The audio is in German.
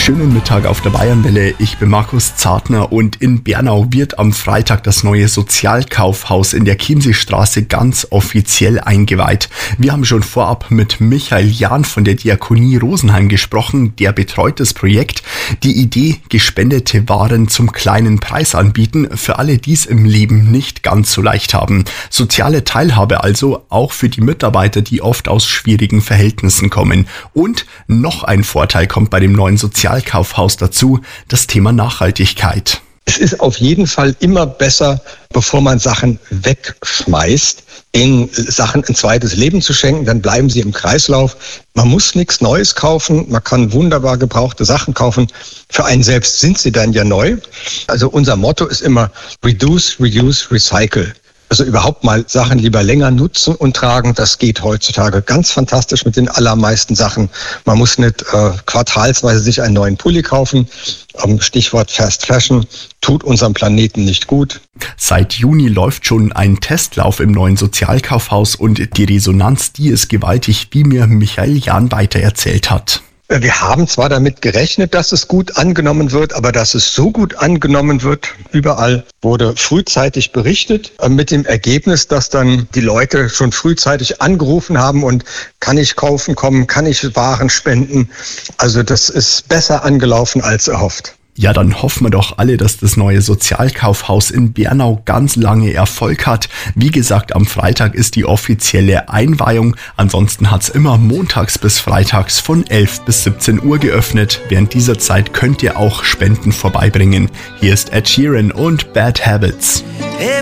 Schönen Mittag auf der Bayernwelle. Ich bin Markus Zartner und in Bernau wird am Freitag das neue Sozialkaufhaus in der Chiemseestraße ganz offiziell eingeweiht. Wir haben schon vorab mit Michael Jahn von der Diakonie Rosenheim gesprochen. Der betreut das Projekt. Die Idee, gespendete Waren zum kleinen Preis anbieten, für alle, die es im Leben nicht ganz so leicht haben. Soziale Teilhabe also auch für die Mitarbeiter, die oft aus schwierigen Verhältnissen kommen. Und noch ein Vorteil kommt bei dem neuen Sozialkaufhaus dazu, das Thema Nachhaltigkeit. Es ist auf jeden Fall immer besser, bevor man Sachen wegschmeißt, den Sachen ein zweites Leben zu schenken, dann bleiben sie im Kreislauf. Man muss nichts Neues kaufen, man kann wunderbar gebrauchte Sachen kaufen. Für einen selbst sind sie dann ja neu. Also unser Motto ist immer Reduce, Reuse, Recycle. Also überhaupt mal Sachen lieber länger nutzen und tragen, das geht heutzutage ganz fantastisch mit den allermeisten Sachen. Man muss nicht quartalsweise sich einen neuen Pulli kaufen. Stichwort Fast Fashion tut unserem Planeten nicht gut. Seit Juni läuft schon ein Testlauf im neuen Sozialkaufhaus und die Resonanz, die ist gewaltig, wie mir Michael Jahn weiter erzählt hat. Wir haben zwar damit gerechnet, dass es gut angenommen wird, aber dass es so gut angenommen wird, überall wurde frühzeitig berichtet, mit dem Ergebnis, dass dann die Leute schon frühzeitig angerufen haben und kann ich kaufen kommen, kann ich Waren spenden. Also das ist besser angelaufen als erhofft. Ja, dann hoffen wir doch alle, dass das neue Sozialkaufhaus in Bernau ganz lange Erfolg hat. Wie gesagt, am Freitag ist die offizielle Einweihung. Ansonsten hat's immer montags bis freitags von 11 bis 17 Uhr geöffnet. Während dieser Zeit könnt ihr auch Spenden vorbeibringen. Hier ist Ed Sheeran und Bad Habits.